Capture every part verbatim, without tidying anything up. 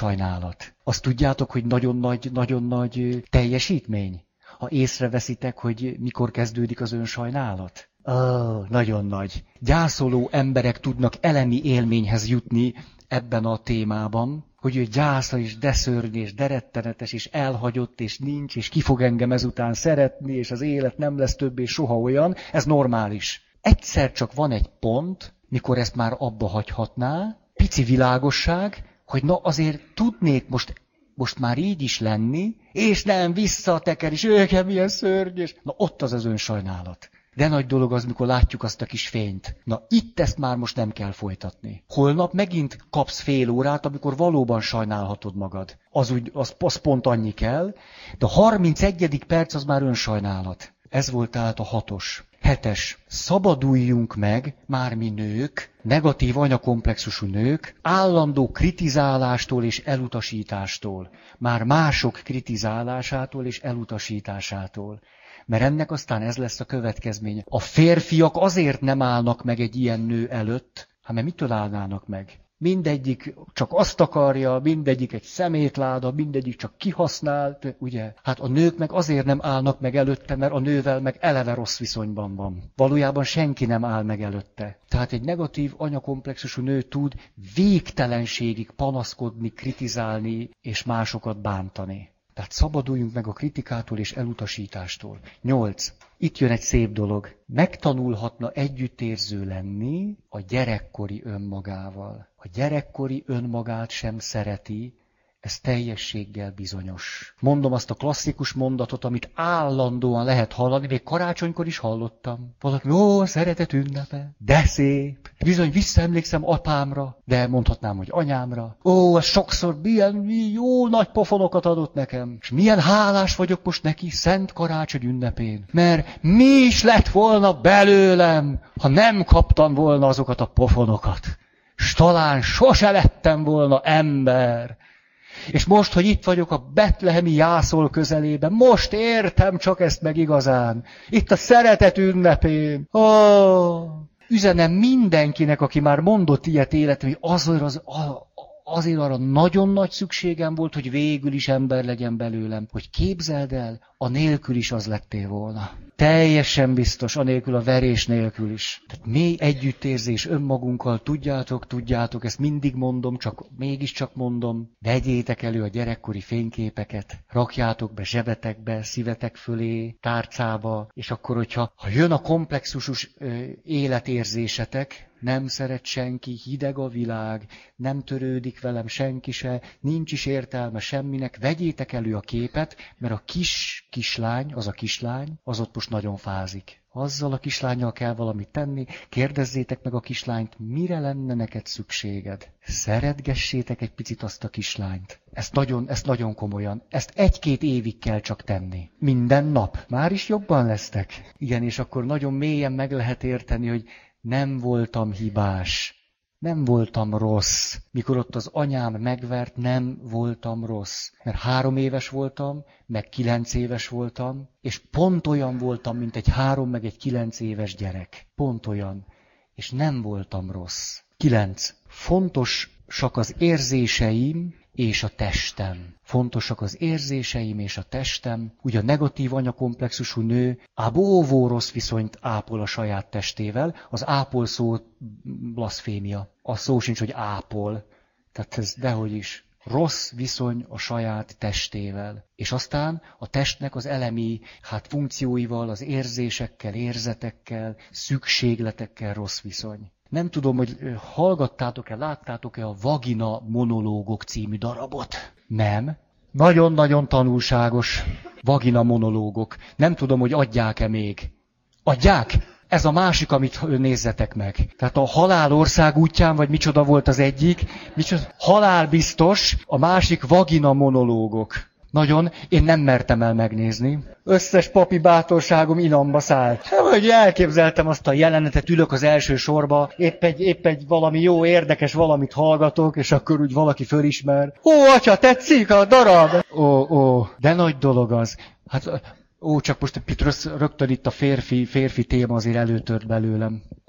önsajnálat. Azt tudjátok, hogy nagyon nagy, nagyon nagy teljesítmény? Ha észreveszitek, hogy mikor kezdődik az önsajnálat? Ó, oh, nagyon nagy. Gyászoló emberek tudnak elemi élményhez jutni ebben a témában, hogy ő gyászol, és de szörnyű, és de rettenetes, és elhagyott, és nincs, és ki fog engem ezután szeretni, és az élet nem lesz többé soha olyan. Ez normális. Egyszer csak van egy pont, mikor ezt már abba hagyhatná, pici világosság, hogy na azért tudnék most, most már így is lenni, és nem visszateker, és ők milyen szörnyű, na ott az az önsajnálat. De nagy dolog az, mikor látjuk azt a kis fényt. Na itt ezt már most nem kell folytatni. Holnap megint kapsz fél órát, amikor valóban sajnálhatod magad. Az, úgy, az, az pont annyi kell, de a harmincegyedik perc az már önsajnálat. Ez volt tehát a hatos. Hetes. Szabaduljunk meg, már mi nők, negatív anyakomplexusú nők, állandó kritizálástól és elutasítástól. Már mások kritizálásától és elutasításától. Mert ennek aztán ez lesz a következménye. A férfiak azért nem állnak meg egy ilyen nő előtt, hát mert mitől állnának meg? Mindegyik csak azt akarja, mindegyik egy szemétláda, mindegyik csak kihasznál, ugye? Hát a nők meg azért nem állnak meg előtte, mert a nővel meg eleve rossz viszonyban van. Valójában senki nem áll meg előtte. Tehát egy negatív anyakomplexusú nő tud végtelenségig panaszkodni, kritizálni és másokat bántani. Tehát szabaduljunk meg a kritikától és elutasítástól. Nyolc. Itt jön egy szép dolog. Megtanulhatna együttérző lenni a gyerekkori önmagával. A gyerekkori önmagát sem szereti, ez teljességgel bizonyos. Mondom azt a klasszikus mondatot, amit állandóan lehet hallani, még karácsonykor is hallottam. Valaki, ó, a szeretet ünnepe, de szép. Bizony visszaemlékszem apámra, de mondhatnám, hogy anyámra. Ó, ez sokszor milyen jó nagy pofonokat adott nekem. És milyen hálás vagyok most neki Szent Karácsony ünnepén. Mert mi is lett volna belőlem, ha nem kaptam volna azokat a pofonokat. S talán sose lettem volna ember. És most, hogy itt vagyok a betlehemi jászol közelében, most értem csak ezt meg igazán. Itt a szeretet ünnepén. Ó, üzenem mindenkinek, aki már mondott ilyet életem, hogy azért, az, azért arra nagyon nagy szükségem volt, hogy végül is ember legyen belőlem. Hogy képzeld el, anélkül is az lettél volna. Teljesen biztos, anélkül a verés nélkül is. Tehát mély együttérzés önmagunkkal, tudjátok, tudjátok, ezt mindig mondom, csak mégiscsak mondom. Vegyétek elő a gyerekkori fényképeket, rakjátok be zsebetekbe, szívetek fölé, tárcába, és akkor, hogyha ha jön a komplexusos ö, életérzésetek, nem szeret senki, hideg a világ, nem törődik velem senki se, nincs is értelme semminek, vegyétek elő a képet, mert a kis kislány, az a kislány, az ott most nagyon fázik. Azzal a kislánnyal kell valamit tenni, kérdezzétek meg a kislányt, mire lenne neked szükséged. Szeretgessétek egy picit azt a kislányt. Ezt nagyon, ezt nagyon komolyan. Ezt egy-két évig kell csak tenni. Minden nap. Már is jobban lesztek. Igen, és akkor nagyon mélyen meg lehet érteni, hogy nem voltam hibás, nem voltam rossz. Mikor ott az anyám megvert, nem voltam rossz. Mert három éves voltam, meg kilenc éves voltam, és pont olyan voltam, mint egy három, meg egy kilenc éves gyerek. Pont olyan. És nem voltam rossz. Kilenc. Fontosak az érzéseim és a testem. Fontosak az érzéseim és a testem. Ugye a negatív anyakomplexusú nő ábóvó rossz viszonyt ápol a saját testével. Az ápol szó blaszfémia. A szó sincs, hogy ápol. Tehát ez dehogy is. Rossz viszony a saját testével. És aztán a testnek az elemi hát funkcióival, az érzésekkel, érzetekkel, szükségletekkel rossz viszony. Nem tudom, hogy hallgattátok-e, láttátok-e a Vagina monológok című darabot? Nem. Nagyon-nagyon tanulságos vagina monológok. Nem tudom, hogy adják-e még. Adják? Ez a másik, amit nézzetek meg. Tehát a halál ország útján, vagy micsoda volt az egyik, micsoda, halál biztos, a másik vagina monológok. Nagyon, én nem mertem el megnézni. Összes papi bátorságom inamba szállt. Hogy elképzeltem azt a jelenetet, ülök az első sorba, épp egy, épp egy valami jó, érdekes valamit hallgatok, és akkor úgy valaki fölismer. Ó, atya, tetszik a darab? Ó, ó, de nagy dolog az. Hát, ó, csak most rögtön itt a férfi, férfi téma azért előtört belőlem.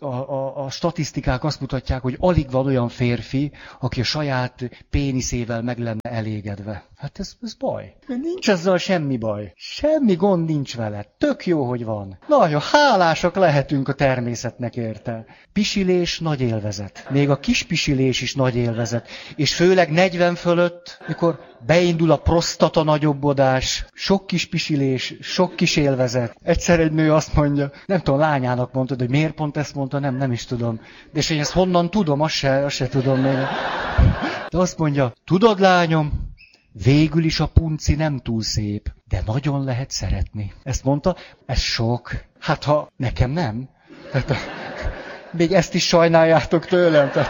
a, a, a statisztikák azt mutatják, hogy alig van olyan férfi, aki a saját péniszével meg lenne elégedve. Hát ez, ez baj. Nincs ezzel semmi baj. Semmi gond nincs vele. Tök jó, hogy van. Nagyon hálásak lehetünk a természetnek érte. Pisilés nagy élvezet. Még a kis pisilés is nagy élvezet. És főleg negyven fölött, mikor beindul a prostata nagyobbodás, sok kis pisilés, sok kis élvezet. Egyszer egy nő azt mondja, nem tudom, lányának mondtad, hogy miért pont ezt mondta, nem, nem is tudom. De és én ezt honnan tudom, azt se, azt se tudom még. De azt mondja, tudod lányom, végül is a punci nem túl szép, de nagyon lehet szeretni. Ezt mondta, ez sok. Hát ha nekem nem. Tehát, még ezt is sajnáljátok tőlem. Tehát,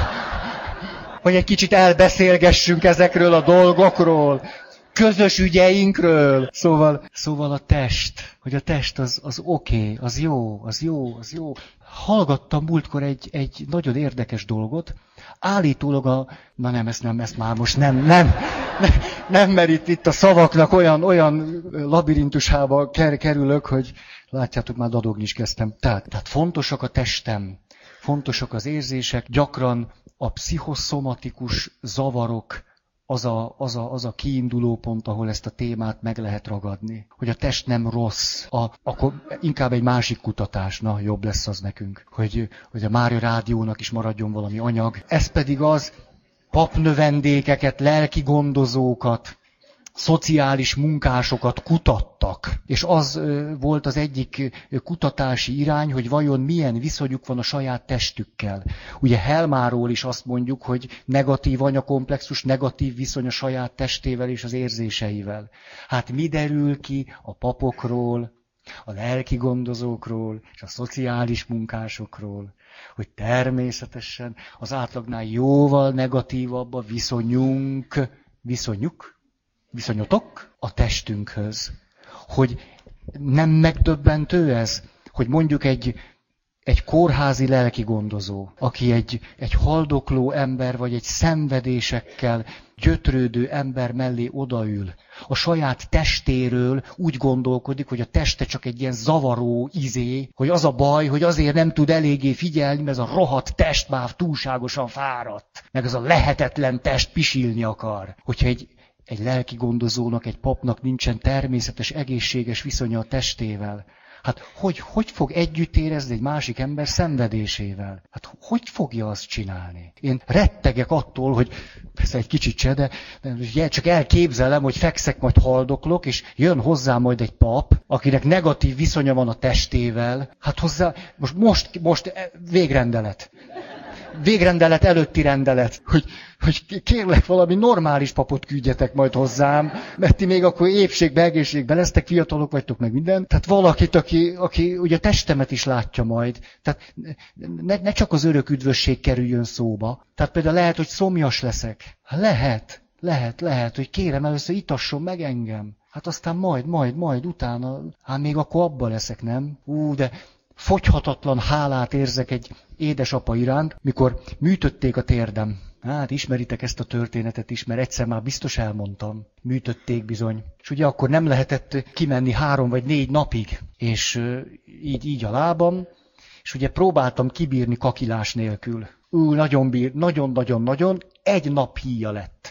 hogy egy kicsit elbeszélgessünk ezekről a dolgokról, közös ügyeinkről. Szóval, szóval a test, hogy a test az, az oké, okay, az jó, az jó, az jó. Hallgattam múltkor egy, egy nagyon érdekes dolgot. Állítólag a... Na nem, ezt nem, ezt már most nem, nem, nem, nem mert itt, itt a szavaknak olyan, olyan labirintusába kerülök, hogy látjátok, már dadogni is kezdtem. Tehát, tehát fontosak a testem, fontosak az érzések, gyakran a pszichoszomatikus zavarok az a, az, a, az a kiinduló pont, ahol ezt a témát meg lehet ragadni. Hogy a test nem rossz. A, akkor inkább egy másik kutatás, na jobb lesz az nekünk. Hogy, hogy a Mária Rádiónak is maradjon valami anyag. Ez pedig az, papnövendékeket, lelki gondozókat, szociális munkásokat kutattak. És az volt az egyik kutatási irány, hogy vajon milyen viszonyuk van a saját testükkel. Ugye Helmáról is azt mondjuk, hogy negatív anyakomplexus, negatív viszony a saját testével és az érzéseivel. Hát mi derül ki a papokról, a lelki gondozókról és a szociális munkásokról, hogy természetesen az átlagnál jóval negatívabb a viszonyunk, viszonyuk, viszonyotok a testünkhöz. Hogy nem megdöbbentő ez, hogy mondjuk egy, egy kórházi lelki gondozó, aki egy, egy haldokló ember, vagy egy szenvedésekkel gyötrődő ember mellé odaül, a saját testéről úgy gondolkodik, hogy a teste csak egy ilyen zavaró izé, hogy az a baj, hogy azért nem tud eléggé figyelni, mert ez a rohadt test már túlságosan fáradt, meg ez a lehetetlen test pisilni akar. Hogyha egy Egy lelki gondozónak, egy papnak nincsen természetes, egészséges viszonya a testével. Hát hogy, hogy fog együtt érezni egy másik ember szenvedésével? Hát hogy fogja azt csinálni? Én rettegek attól, hogy persze egy kicsit se, de, de csak elképzelem, hogy fekszek, majd haldoklok, és jön hozzá majd egy pap, akinek negatív viszonya van a testével. Hát hozzá, most, most, most végrendelet. Végrendelet előtti rendelet, hogy, hogy kérlek valami normális papot küldjetek majd hozzám, mert ti még akkor épségbe, egészségbe lesztek, fiatalok vagytok meg minden. Tehát valakit, aki, aki ugye a testemet is látja majd. Tehát ne, ne csak az örök üdvösség kerüljön szóba. Tehát például lehet, hogy szomjas leszek. Lehet, lehet, lehet, hogy kérem először itasson meg engem. Hát aztán majd, majd, majd utána, hát még akkor abba leszek, nem? Ú, de... Fogyhatatlan hálát érzek egy édesapa iránt, mikor műtötték a térdem. Hát ismeritek ezt a történetet is, mert egyszer már biztos elmondtam. Műtötték bizony. És ugye akkor nem lehetett kimenni három vagy négy napig. És így, így a lábam. És ugye próbáltam kibírni kakilás nélkül. Ú, nagyon bír, nagyon-nagyon-nagyon. Egy nap híja lett.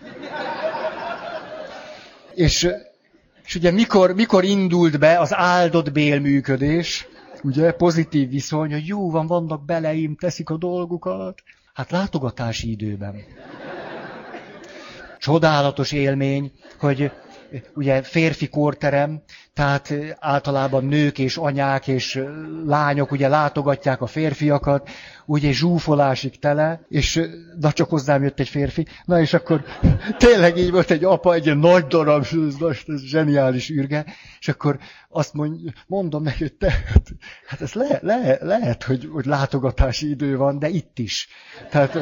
És, és ugye mikor, mikor indult be az áldott bélműködés, ugye, pozitív viszony, hogy jó van, vannak beleim, teszik a dolgukat. Hát látogatási időben. Csodálatos élmény, hogy ugye férfi kórterem, tehát általában nők és anyák és lányok ugye látogatják a férfiakat, ugye zsúfolásig tele, és na csak hozzám jött egy férfi, na és akkor tényleg így volt egy apa, egy ilyen nagy darab, ez, ez zseniális ürge, és akkor azt mond, mondom neki, hogy te, hát ez le, le, lehet, hogy, hogy látogatási idő van, de itt is. Tehát...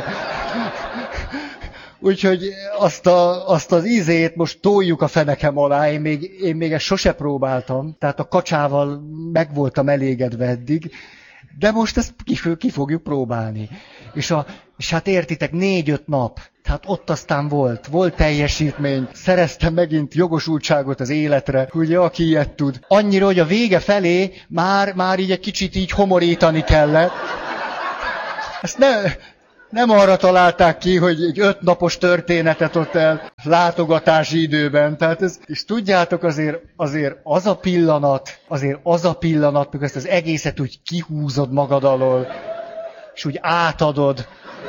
Úgyhogy azt, a, azt az ízét most toljuk a fenekem alá, én még, én még ezt sose próbáltam, tehát a kacsával meg voltam elégedve eddig, de most ezt ki, ki fogjuk próbálni. És a, És hát értitek, négy-öt nap. Tehát ott aztán volt, volt teljesítmény. Szereztem megint jogosultságot az életre, ugye, aki ilyet tud. Annyira, hogy a vége felé már, már így egy kicsit így homorítani kellett. Ezt ne, nem arra találták ki, hogy egy ötnapos történetet ott el látogatási időben. Tehát ez, és tudjátok, azért, azért az a pillanat, azért az a pillanat, mikor ezt az egészet úgy kihúzod magad alól, és úgy átadod.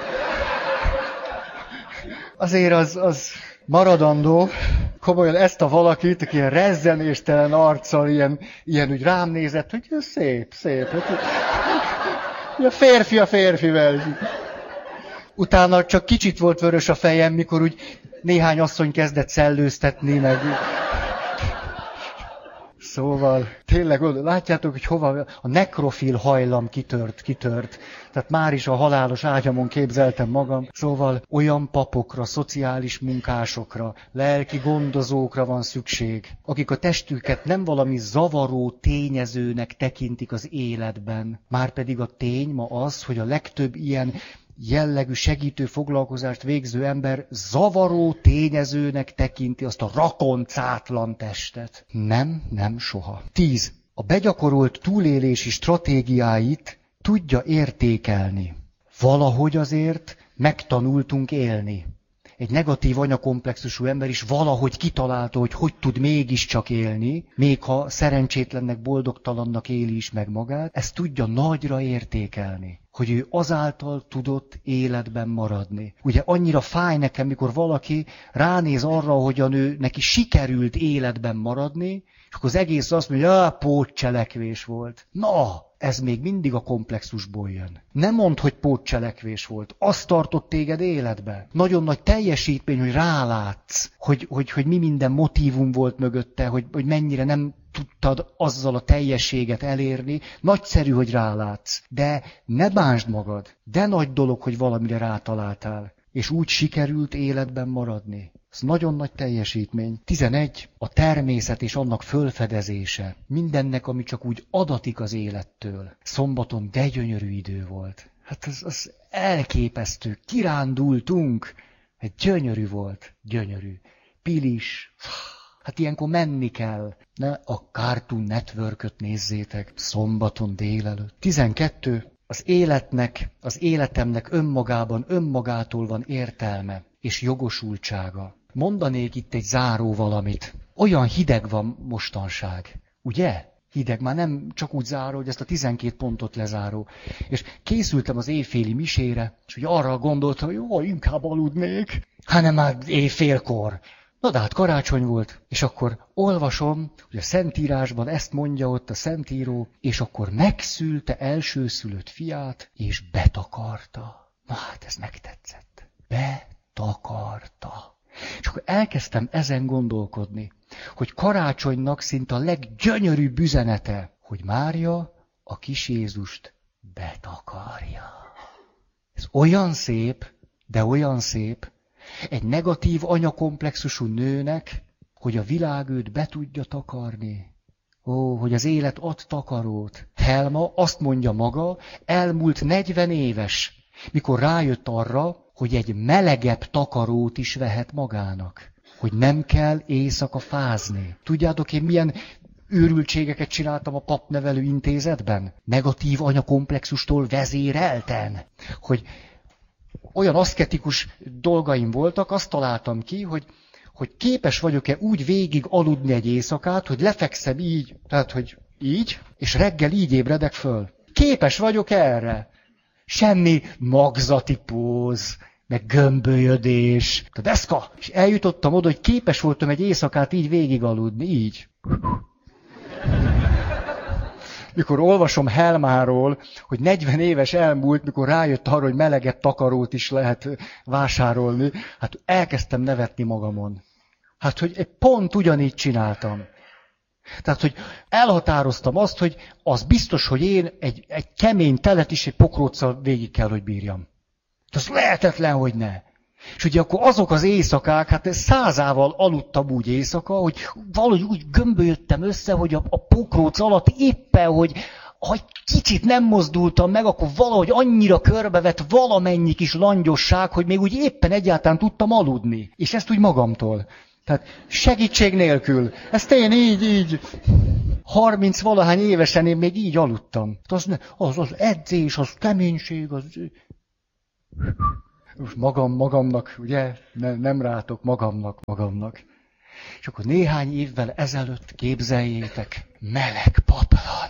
Azért az, az maradandó, komolyan ezt a valakit, aki ilyen rezzenéstelen arccal, ilyen, ilyen úgy rám nézett, hogy szép, szép. A férfi a férfivel. Utána csak kicsit volt vörös a fejem, mikor úgy néhány asszony kezdett szellőztetni, meg... Szóval, tényleg, látjátok, hogy hova a nekrofil hajlam kitört, kitört. Tehát már is a halálos ágyamon képzeltem magam. Szóval olyan papokra, szociális munkásokra, lelki gondozókra van szükség, akik a testüket nem valami zavaró tényezőnek tekintik az életben. Márpedig a tény ma az, hogy a legtöbb ilyen jellegű segítő foglalkozást végző ember zavaró tényezőnek tekinti azt a rakoncátlan testet. Nem, nem soha. Tíz. A begyakorolt túlélési stratégiáit tudja értékelni. Valahogy azért megtanultunk élni. Egy negatív anyakomplexusú ember is valahogy kitalálta, hogy hogy tud mégiscsak élni, még ha szerencsétlennek, boldogtalannak éli is meg magát, ezt tudja nagyra értékelni, hogy ő azáltal tudott életben maradni. Ugye annyira fáj nekem, mikor valaki ránéz arra, hogyan ő neki sikerült életben maradni, és akkor az egész azt mondja, hogy pótcselekvés volt. Na, ez még mindig a komplexusból jön. Nem mondd, hogy pótcselekvés volt. Azt tartott téged életbe. Nagyon nagy teljesítmény, hogy rálátsz, hogy, hogy, hogy mi minden motívum volt mögötte, hogy, hogy mennyire nem tudtad azzal a teljességet elérni. Nagyszerű, hogy rálátsz. De ne bánsd magad. De nagy dolog, hogy valamire rátaláltál. És úgy sikerült életben maradni. Ez nagyon nagy teljesítmény. tizenegy. A természet és annak fölfedezése. Mindennek, ami csak úgy adatik az élettől. Szombaton de gyönyörű idő volt. Hát az, az elképesztő. Kirándultunk. Hát gyönyörű volt. Gyönyörű. Pilis. Hát ilyenkor menni kell. Ne a Cartoon Networköt nézzétek. Szombaton délelőtt. tizenkettő. Az életnek, az életemnek önmagában, önmagától van értelme és jogosultsága. Mondanék itt egy záró valamit. Olyan hideg van mostanság, ugye? Hideg, már nem csak úgy záró, hogy ezt a tizenkét pontot lezáró. És készültem az éjféli misére, és ugye arra gondoltam, hogy jó, inkább aludnék, hanem már éjfélkor. Na de hát karácsony volt, és akkor olvasom, hogy a Szentírásban ezt mondja ott a Szentíró, és akkor megszülte elsőszülött fiát, és betakarta. Na hát ez megtetszett. Betakarta. És akkor elkezdtem ezen gondolkodni, hogy karácsonynak szinte a leggyönyörűbb üzenete, hogy Mária a kis Jézust betakarja. Ez olyan szép, de olyan szép, egy negatív anyakomplexusú nőnek, hogy a világ őt be tudja takarni. Ó, hogy az élet ad takarót. Helma azt mondja maga, elmúlt negyven éves, mikor rájött arra, hogy egy melegebb takarót is vehet magának. Hogy nem kell éjszaka fázni. Tudjátok, én milyen őrültségeket csináltam a papnevelő intézetben? Negatív anyakomplexustól vezérelten. Hogy olyan aszketikus dolgaim voltak, azt találtam ki, hogy, hogy képes vagyok-e úgy végig aludni egy éjszakát, hogy lefekszem így, tehát hogy így, és reggel így ébredek föl. Képes vagyok erre. Semmi magzati póz, meg gömbölyödés. A deszka! És eljutottam oda, hogy képes voltam egy éjszakát így végig aludni, így. Mikor olvasom Helmáról, hogy negyven éves elmúlt, mikor rájött arra, hogy melegebb takarót is lehet vásárolni, hát elkezdtem nevetni magamon. Hát, hogy egy pont ugyanígy csináltam. Tehát, hogy elhatároztam azt, hogy az biztos, hogy én egy, egy kemény telet is egy pokróccal végig kell, hogy bírjam. Az lehetetlen, hogy ne. És ugye akkor azok az éjszakák, hát százával aludtam úgy éjszaka, hogy valahogy úgy gömbölyödtem össze, hogy a, a pokróc alatt éppen, hogy ha egy kicsit nem mozdultam meg, akkor valahogy annyira körbevett valamennyi kis langyosság, hogy még úgy éppen egyáltalán tudtam aludni. És ezt úgy magamtól. Tehát segítség nélkül. Ezt én így, így, harminc valahány évesen én még így aludtam. Az, az, az edzés, az keménység, az... Most magam, magamnak, ugye, ne, nem rátok, magamnak, magamnak. És akkor néhány évvel ezelőtt képzeljétek, meleg paplan.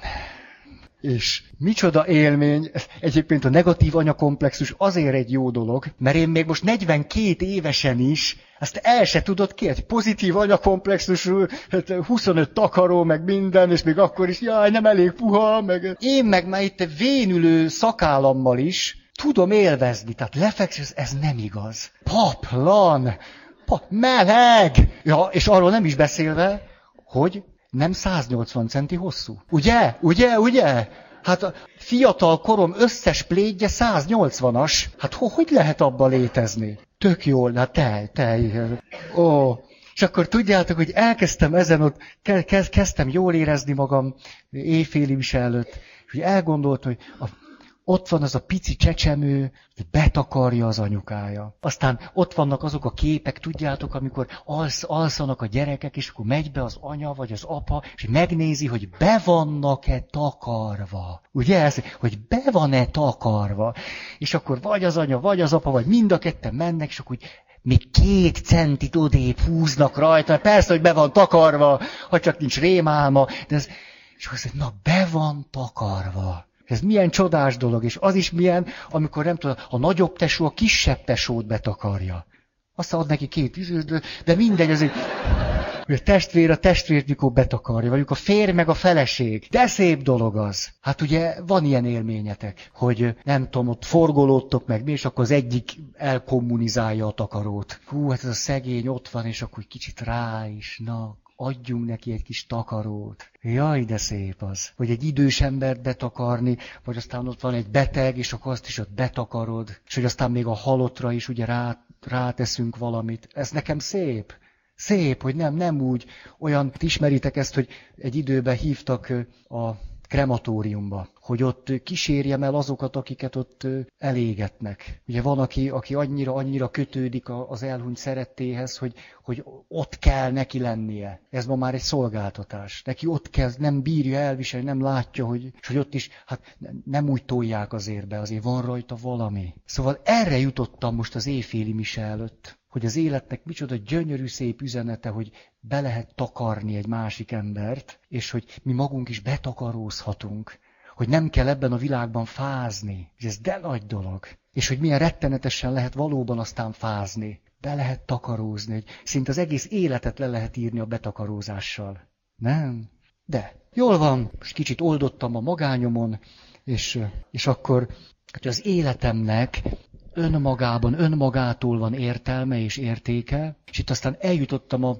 És micsoda élmény, egyébként a negatív anyakomplexus azért egy jó dolog, mert én még most negyvenkét évesen is, ezt el se tudod ki, egy pozitív anyakomplexusú, huszonöt takaró, meg minden, és még akkor is, jaj, nem elég puha, meg... Én meg már itt vénülő szakállammal is tudom élvezni, tehát lefekszem, ez nem igaz. Paplan, pa, meleg! Ja, és arról nem is beszélve, hogy nem száznyolcvan centi hosszú. Ugye? Ugye? Ugye? Hát a fiatal korom összes plédje száznyolcvanas. Hát hogy lehet abba létezni? Tök jól, hát tej, tej. Ó. És akkor tudjátok, hogy elkezdtem ezen ott, kezdtem jól érezni magam éjféli mise előtt, és hogy elgondoltam, hogy a ott van az a pici csecsemő, hogy betakarja az anyukája. Aztán ott vannak azok a képek, tudjátok, amikor alsz, alszanak a gyerekek, és akkor megy be az anya vagy az apa, és megnézi, hogy be vannak-e takarva. Ugye ez, hogy be van-e takarva. És akkor vagy az anya, vagy az apa, vagy mind a ketten mennek, és akkor úgy még két centit odébb húznak rajta. Persze, hogy be van takarva, ha csak nincs rémálma. De ez, és akkor azt mondja, na be van takarva. Ez milyen csodás dolog, és az is milyen, amikor nem tudom, a nagyobb tesó a kisebb tesót betakarja. Aztán ad neki két izőt, de, de mindegy, azért, hogy a testvér a testvért mikor betakarja, vagy a férj meg a feleség. De szép dolog az. Hát ugye van ilyen élményetek, hogy nem tudom, ott forgolódtok meg mi, és akkor az egyik elkommunizálja a takarót. Hú, hát ez a szegény ott van, és akkor kicsit rá is, na. Adjunk neki egy kis takarót. Jaj, de szép az. Vagy egy idős embert betakarni, vagy aztán ott van egy beteg, és akkor azt is ott betakarod. És hogy aztán még a halottra is ugye rá, ráteszünk valamit. Ez nekem szép. Szép, hogy nem, nem úgy. Olyan, ismeritek ezt, hogy egy időben hívtak a krematóriumba, hogy ott kísérjem el azokat, akiket ott elégetnek. Ugye van, aki, aki annyira, annyira kötődik az elhunyt szerettéhez, hogy, hogy ott kell neki lennie. Ez ma már egy szolgáltatás. Neki ott kell, nem bírja elviselni, nem látja, hogy, és hogy ott is, hát nem úgy tolják azért be, azért van rajta valami. Szóval erre jutottam most az éjféli mise előtt, hogy az életnek micsoda gyönyörű szép üzenete, hogy be lehet takarni egy másik embert, és hogy mi magunk is betakarózhatunk, hogy nem kell ebben a világban fázni, hogy ez de nagy dolog, és hogy milyen rettenetesen lehet valóban aztán fázni, be lehet takarózni, hogy szinte az egész életet le lehet írni a betakarózással. Nem? De jól van, most kicsit oldottam a magányomon, és, és akkor hogy az életemnek önmagában, önmagától van értelme és értéke, és itt aztán eljutottam a,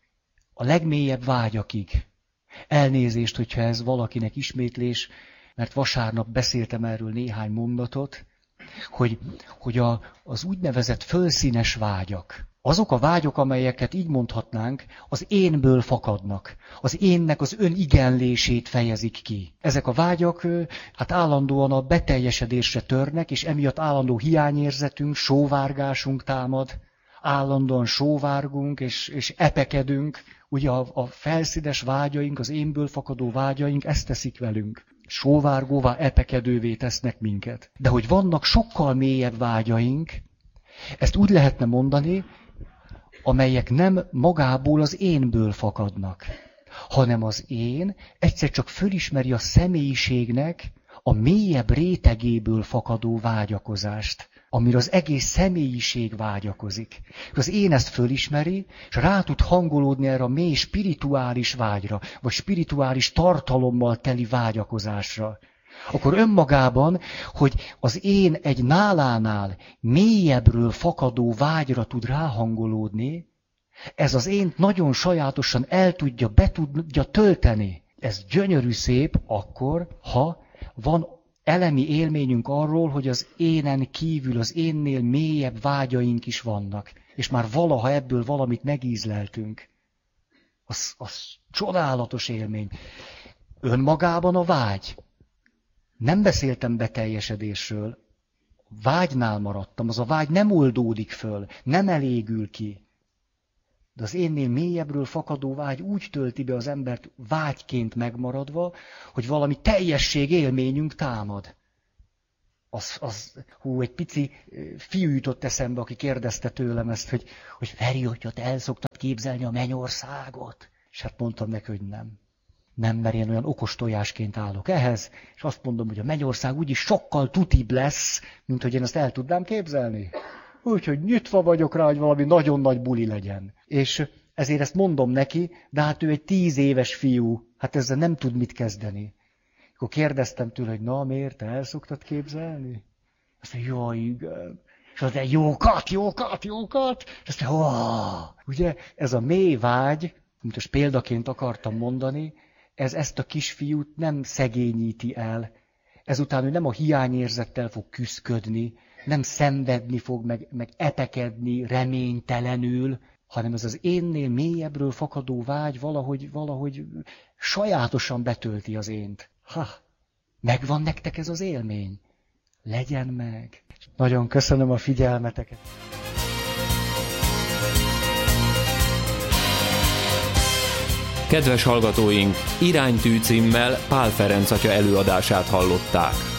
a legmélyebb vágyakig. Elnézést, hogyha ez valakinek ismétlés, mert vasárnap beszéltem erről néhány mondatot, hogy, hogy a, az úgynevezett fölszínes vágyak, azok a vágyok, amelyeket így mondhatnánk, az énből fakadnak. Az énnek az önigenlését fejezik ki. Ezek a vágyak hát állandóan a beteljesedésre törnek, és emiatt állandó hiányérzetünk, sóvárgásunk támad. Állandóan sóvárgunk, és, és epekedünk. Ugye a, a felszínes vágyaink, az énből fakadó vágyaink ezt teszik velünk. Sóvárgóvá, epekedővé tesznek minket. De hogy vannak sokkal mélyebb vágyaink, ezt úgy lehetne mondani, amelyek nem magából az énből fakadnak, hanem az én egyszer csak fölismeri a személyiségnek a mélyebb rétegéből fakadó vágyakozást, amire az egész személyiség vágyakozik. Az én ezt fölismeri, és rá tud hangolódni erre a mély spirituális vágyra, vagy spirituális tartalommal teli vágyakozásra. Akkor önmagában, hogy az én egy nálánál mélyebbről fakadó vágyra tud ráhangolódni, ez az én nagyon sajátosan el tudja, be tudja tölteni. Ez gyönyörű szép akkor, ha van elemi élményünk arról, hogy az énen kívül, az énnél mélyebb vágyaink is vannak. És már valaha ebből valamit megízleltünk. Az, az csodálatos élmény. Önmagában a vágy. Nem beszéltem beteljesedésről, vágynál maradtam, az a vágy nem oldódik föl, nem elégül ki. De az énnél mélyebbről fakadó vágy úgy tölti be az embert vágyként megmaradva, hogy valami teljesség élményünk támad. Az, az, hú, egy pici fiú jutott eszembe, aki kérdezte tőlem ezt, hogy, hogy Feri, hogy te el szoktad képzelni a mennyországot? És hát mondtam neki, hogy nem. Nem, mert én olyan okos tojásként állok ehhez, és azt mondom, hogy a mennyország úgyis sokkal tutibb lesz, mint hogy én azt el tudnám képzelni. Úgyhogy nyitva vagyok rá, hogy valami nagyon nagy buli legyen. És ezért ezt mondom neki, de hát ő egy tíz éves fiú, hát ezzel nem tud mit kezdeni. Akkor kérdeztem tőle, hogy na miért, te el szoktad képzelni? Azt mondja, jaj, igen. És azt mondja, jókat, jókat, jókat. És azt mondja, ugye ez a mély vágy, amit most példaként akartam mondani, ez ezt a kisfiút nem szegényíti el. Ezután ő nem a hiányérzettel fog küszködni, nem szenvedni fog, meg, meg etekedni reménytelenül, hanem ez az énnél mélyebbről fakadó vágy valahogy, valahogy sajátosan betölti az ént. Ha, megvan nektek ez az élmény? Legyen meg. Nagyon köszönöm a figyelmeteket. Kedves hallgatóink, Iránytű címmel Pál Ferenc atya előadását hallották.